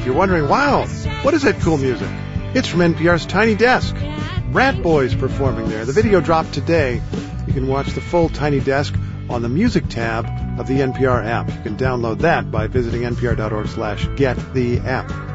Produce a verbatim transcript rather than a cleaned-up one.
If you're wondering, wow, what is that cool music? It's from N P R's Tiny Desk. Rat Boys performing there. The video dropped today. You can watch the full Tiny Desk on the music tab of the N P R app. You can download that by visiting npr.org slash get the app.